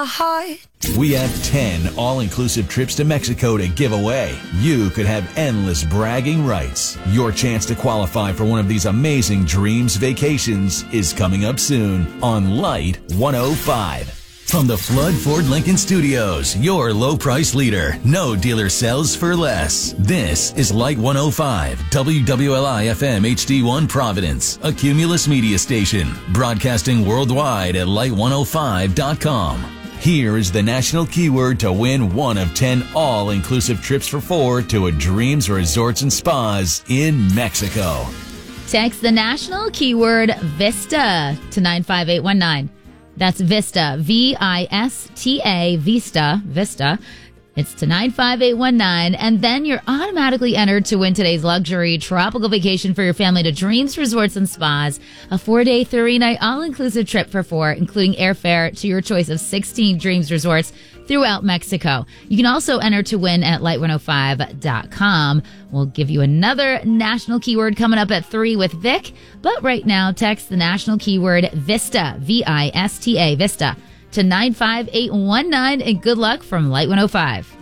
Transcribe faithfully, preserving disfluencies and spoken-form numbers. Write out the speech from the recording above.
We have ten all-inclusive trips to Mexico to give away. You could have endless bragging rights. Your chance to qualify for one of these amazing dreams vacations is coming up soon on Light one oh five. From the Flood Ford Lincoln Studios, your low price leader. No dealer sells for less. This is Light one oh five, W W L I F M H D one Providence, a Cumulus media station, broadcasting worldwide at light one oh five dot com. Here is the national keyword to win one of ten all-inclusive trips for four to a Dreams Resorts and Spas in Mexico. Text the national keyword VISTA to nine five eight one nine. That's VISTA, V I S T A, VISTA, VISTA. It's to nine five eight one nine, and then you're automatically entered to win today's luxury tropical vacation for your family to Dreams Resorts and Spas, a four-day, three-night, all-inclusive trip for four, including airfare to your choice of sixteen Dreams Resorts throughout Mexico. You can also enter to win at light one oh five dot com. We'll give you another national keyword coming up at three with Vic, but right now, text the national keyword VISTA, V I S T A, VISTA, to nine five eight one nine, and good luck from Light one oh five.